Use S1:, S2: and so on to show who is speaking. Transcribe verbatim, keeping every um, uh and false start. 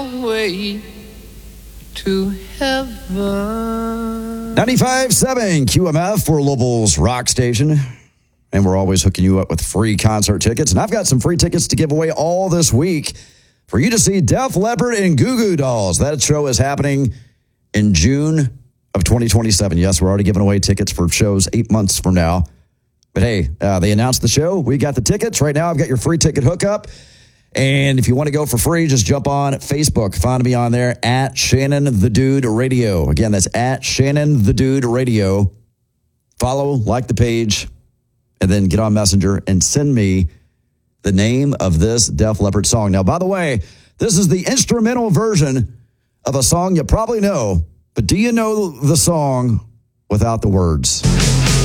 S1: way to heaven.
S2: ninety-five point seven Q M F for Louisville's rock station. And we're always hooking you up with free concert tickets. And I've got some free tickets to give away all this week for you to see Def Leppard and Goo Goo Dolls. That show is happening in June of twenty twenty-seven. Yes, we're already giving away tickets for shows eight months from now. But hey, uh, they announced the show. We got the tickets. Right now, I've got your free ticket hookup. And if you want to go for free, just jump on Facebook. Find me on there at Shannon the Dude Radio. Again, that's at Shannon the Dude Radio. Follow, like the page, and then get on Messenger and send me the name of this Def Leppard song. Now, by the way, this is the instrumental version of a song you probably know, but do you know the song without the words?